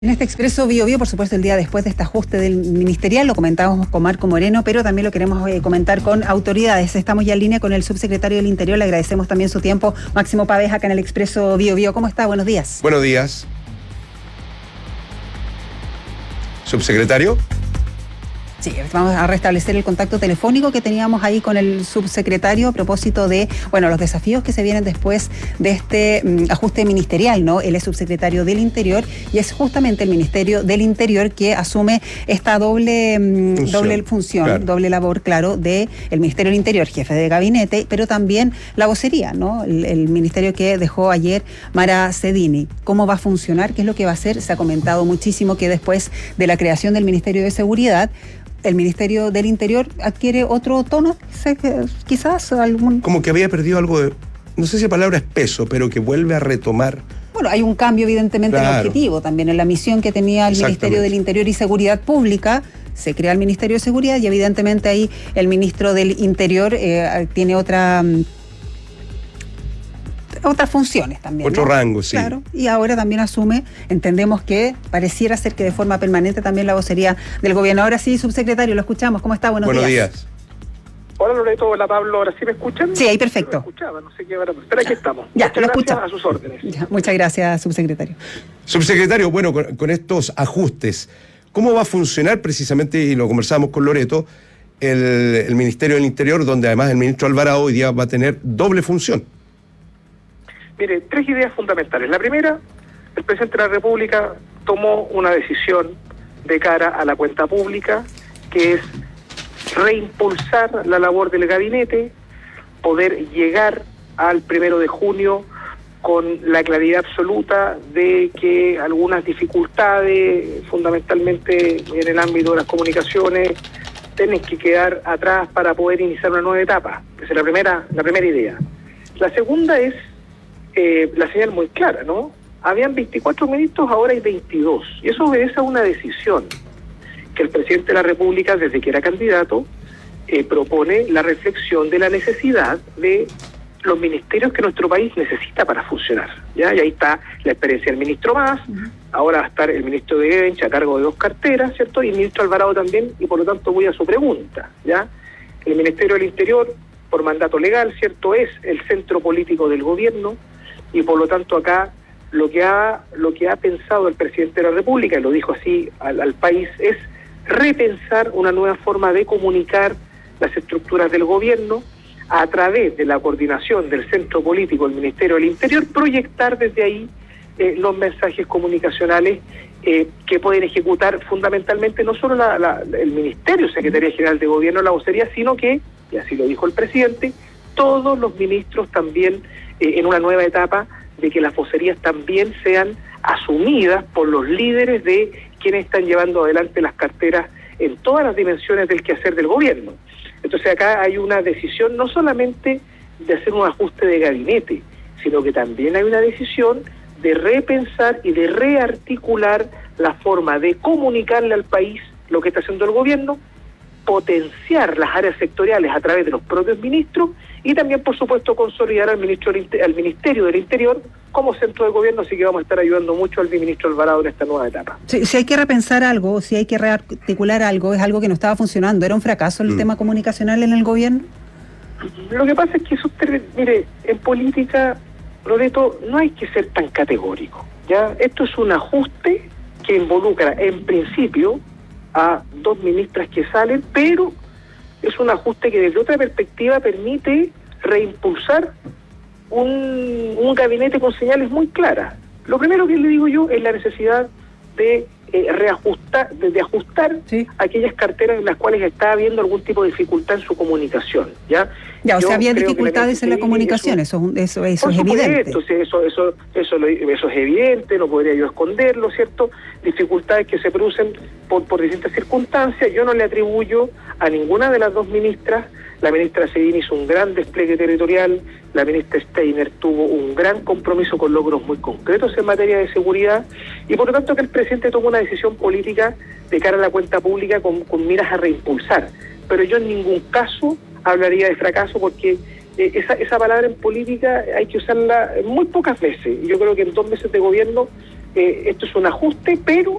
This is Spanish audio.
En este Expreso Bío Bío, por supuesto, el día después de este ajuste del ministerial, lo comentábamos con Marco Moreno, pero también lo queremos comentar con autoridades. Estamos ya en línea con el subsecretario del Interior, le agradecemos también su tiempo. Máximo Pavés, acá en el Expreso Bío Bío. ¿Cómo está? Buenos días. Buenos días. ¿Subsecretario? Sí, vamos a restablecer el contacto telefónico que teníamos ahí con el subsecretario a propósito de, los desafíos que se vienen después de este ajuste ministerial, ¿no? Él es subsecretario del Interior y es justamente el Ministerio del Interior que asume esta doble función, claro. Doble labor, claro, de el Ministerio del Interior, jefe de gabinete, pero también la vocería, ¿no? El ministerio que dejó ayer Mara Cedini. ¿Cómo va a funcionar? ¿Qué es lo que va a hacer? Se ha comentado muchísimo que después de la creación del Ministerio de Seguridad, el Ministerio del Interior adquiere otro tono, quizás algún... Como que había perdido algo de, no sé si la palabra es peso, pero que vuelve a retomar. Bueno, hay un cambio evidentemente en el objetivo, también en la misión que tenía el Ministerio del Interior y Seguridad Pública. Se crea el Ministerio de Seguridad y evidentemente ahí el ministro del Interior tiene otras funciones también. Otro rango, sí. Claro, y ahora también asume, entendemos que pareciera ser que de forma permanente también la vocería del gobierno. Ahora sí, subsecretario, lo escuchamos. ¿Cómo está? Buenos días. Hola Loreto, hola Pablo, ¿ahora sí me escuchan? Sí, ahí perfecto. No me escuchaba, no sé qué ahora, pero aquí estamos. Ya, muchas lo gracias, escucha. A sus órdenes. Ya, muchas gracias, subsecretario. Subsecretario, bueno, con estos ajustes, ¿cómo va a funcionar precisamente, y lo conversamos con Loreto, el Ministerio del Interior, donde además el ministro Alvarado hoy día va a tener doble función? Mire, tres ideas fundamentales. La primera, el presidente de la República tomó una decisión de cara a la cuenta pública, que es reimpulsar la labor del gabinete, poder llegar al 1 de junio con la claridad absoluta de que algunas dificultades, fundamentalmente en el ámbito de las comunicaciones, tienen que quedar atrás para poder iniciar una nueva etapa. Esa es la primera idea. La segunda es la señal muy clara, ¿no? Habían 24 ministros, ahora hay 22. Y eso obedece a una decisión que el presidente de la República, desde que era candidato, propone la reflexión de la necesidad de los ministerios que nuestro país necesita para funcionar, ¿ya? Y ahí está la experiencia del ministro Mas, ahora va a estar el ministro de Guevencha a cargo de 2 carteras, ¿cierto? Y el ministro Alvarado también, y por lo tanto voy a su pregunta, ¿ya? El Ministerio del Interior, por mandato legal, ¿cierto?, es el centro político del gobierno, y por lo tanto acá lo que ha pensado el presidente de la República, y lo dijo así al país, es repensar una nueva forma de comunicar las estructuras del gobierno a través de la coordinación del centro político del Ministerio del Interior, proyectar desde ahí los mensajes comunicacionales que pueden ejecutar fundamentalmente no solo el Ministerio, Secretaría General de Gobierno, la vocería, sino que, y así lo dijo el presidente, todos los ministros también en una nueva etapa de que las vocerías también sean asumidas por los líderes de quienes están llevando adelante las carteras en todas las dimensiones del quehacer del gobierno. Entonces acá hay una decisión no solamente de hacer un ajuste de gabinete, sino que también hay una decisión de repensar y de rearticular la forma de comunicarle al país lo que está haciendo el gobierno, potenciar las áreas sectoriales a través de los propios ministros y también, por supuesto, consolidar al Ministerio del Interior como centro de gobierno, así que vamos a estar ayudando mucho al ministro Alvarado en esta nueva etapa. Si hay que repensar algo, si hay que rearticular algo, es algo que no estaba funcionando. ¿Era un fracaso el tema comunicacional en el gobierno? Lo que pasa es que mire, en política, Loreto, no hay que ser tan categórico, ¿ya? Esto es un ajuste que involucra, en principio, a 2 ministras que salen, pero es un ajuste que desde otra perspectiva permite reimpulsar un gabinete con señales muy claras. Lo primero que le digo yo es la necesidad de ajustar ¿sí? aquellas carteras en las cuales está habiendo algún tipo de dificultad en su comunicación, ¿ya? O sea, había dificultades en la comunicación, eso es evidente. Eso es evidente, no podría yo esconderlo, ¿cierto? Dificultades que se producen por distintas circunstancias. Yo no le atribuyo a ninguna de las 2 ministras. La ministra Cedini hizo un gran despliegue territorial, la ministra Steiner tuvo un gran compromiso con logros muy concretos en materia de seguridad, y por lo tanto que el presidente tomó una decisión política de cara a la cuenta pública con miras a reimpulsar. Pero yo en ningún caso hablaría de fracaso, porque esa palabra en política hay que usarla muy pocas veces, y yo creo que en 2 meses de gobierno esto es un ajuste, pero